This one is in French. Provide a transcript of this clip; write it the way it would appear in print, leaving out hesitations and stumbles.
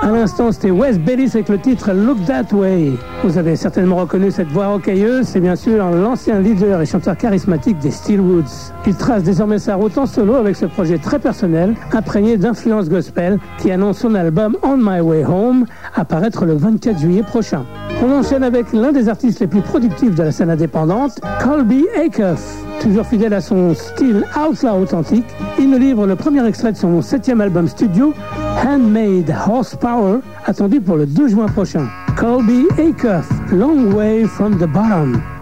À l'instant, c'était Wes Bellis avec le titre Look That Way. Vous avez certainement reconnu cette voix rocailleuse, c'est bien sûr l'ancien leader et chanteur charismatique des Steelwoods. Il trace désormais sa route en solo avec ce projet très personnel, imprégné d'influences gospel, qui annonce son album On My Way Home, à paraître le 24 juillet prochain. On enchaîne avec l'un des artistes les plus productifs de la scène indépendante, Colby Acuff. Toujours fidèle à son style outlaw authentique, il nous livre le premier extrait de son 7e album studio, Handmade Horsepower, attendu pour le 2 juin prochain. Colby Acuff, Long Way from the Bottom.